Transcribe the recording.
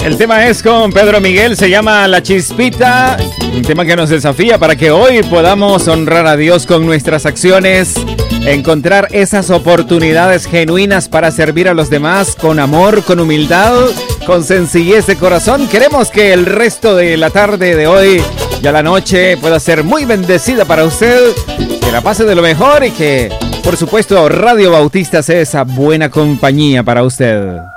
El tema es con Pedro Miguel, se llama La Chispita, un tema que nos desafía para que hoy podamos honrar a Dios con nuestras acciones, encontrar esas oportunidades genuinas para servir a los demás con amor, con humildad, con sencillez de corazón. Queremos que el resto de la tarde de hoy y a la noche pueda ser muy bendecida para usted, que la pase de lo mejor y que, por supuesto, Radio Bautista sea esa buena compañía para usted.